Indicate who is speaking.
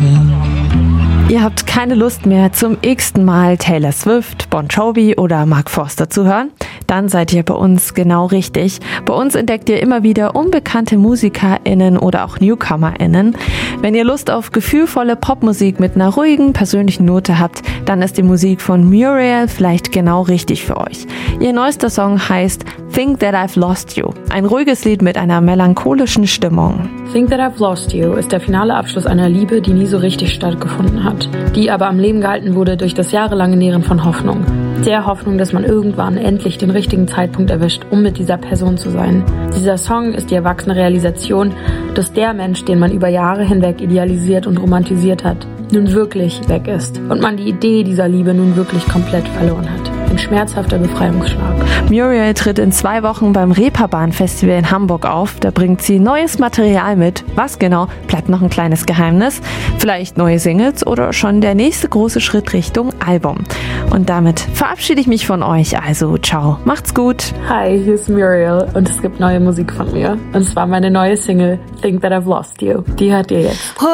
Speaker 1: Ihr habt keine Lust mehr, zum x-ten Mal Taylor Swift, Bon Jovi oder Mark Forster zu hören? Dann seid ihr bei uns genau richtig. Bei uns entdeckt ihr immer wieder unbekannte MusikerInnen oder auch NewcomerInnen. Wenn ihr Lust auf gefühlvolle Popmusik mit einer ruhigen, persönlichen Note habt, dann ist die Musik von Muriel vielleicht genau richtig für euch. Ihr neuester Song heißt Think That I've Lost You. Ein ruhiges Lied mit einer melancholischen Stimmung.
Speaker 2: Think That I've Lost You ist der finale Abschluss einer Liebe, die nie so richtig stattgefunden hat, die aber am Leben gehalten wurde durch das jahrelange Nähren von Hoffnung. Der Hoffnung, dass man irgendwann endlich den richtigen Zeitpunkt erwischt, um mit dieser Person zu sein. Dieser Song ist die erwachsene Realisation, dass der Mensch, den man über Jahre hinweg idealisiert und romantisiert hat, nun wirklich weg ist und man die Idee dieser Liebe nun wirklich komplett verloren hat. Ein schmerzhafter Befreiungsschlag.
Speaker 1: Muriel tritt in 2 Wochen beim Reeperbahn-Festival in Hamburg auf. Da bringt sie neues Material mit. Was genau, bleibt noch ein kleines Geheimnis. Vielleicht neue Singles oder schon der nächste große Schritt Richtung Album. Und damit verabschiede ich mich von euch. Also, ciao, macht's gut.
Speaker 2: Hi, hier ist Muriel und es gibt neue Musik von mir. Und zwar meine neue Single Think That I've Lost You. Die hört ihr jetzt.